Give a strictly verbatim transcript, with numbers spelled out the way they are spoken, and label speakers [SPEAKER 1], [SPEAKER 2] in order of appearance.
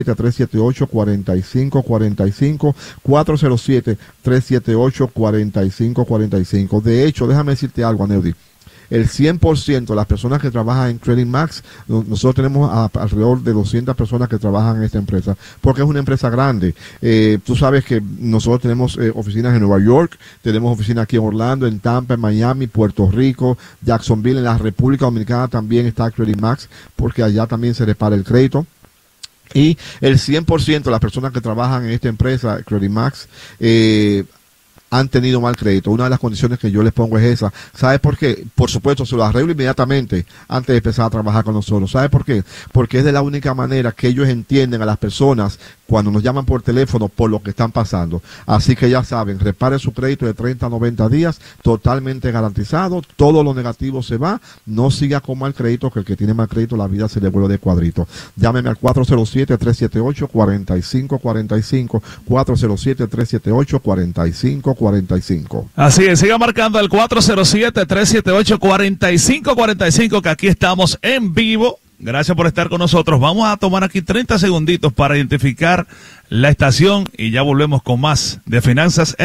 [SPEAKER 1] tres siete ocho, cuatro cinco cuatro cinco, cuatro cero siete, tres siete ocho, cuatro cinco cuatro cinco. De hecho, déjame decirte algo, Aneudi. El cien por ciento de las personas que trabajan en Credit Max, nosotros tenemos a, alrededor de doscientas personas que trabajan en esta empresa, porque es una empresa grande. Eh, tú sabes que nosotros tenemos eh, oficinas en Nueva York, tenemos oficinas aquí en Orlando, en Tampa, en Miami, Puerto Rico, Jacksonville, en la República Dominicana también está Credit Max, porque allá también se repara el crédito. Y el cien por ciento de las personas que trabajan en esta empresa, Credit Max, eh, han tenido mal crédito. Una de las condiciones que yo les pongo es esa. ¿Sabe por qué? Por supuesto, se lo arreglo inmediatamente antes de empezar a trabajar con nosotros. ¿Sabe por qué? Porque es de la única manera que ellos entienden a las personas cuando nos llaman por teléfono por lo que están pasando. Así que ya saben, repare su crédito de treinta a noventa días, totalmente garantizado, todo lo negativo se va, no siga con mal crédito, que el que tiene mal crédito la vida se le vuelve de cuadrito. Llámeme al cuatro cero siete, tres siete ocho, cuatro cinco cuatro cinco, cuatro cero siete, tres siete ocho, cuatro cinco cuarenta y cinco.
[SPEAKER 2] Así es, siga marcando el cuatro cero siete, tres siete ocho, cuatro cinco cuatro cinco, que aquí estamos en vivo. Gracias por estar con nosotros. Vamos a tomar aquí treinta segunditos para identificar la estación y ya volvemos con más de Finanzas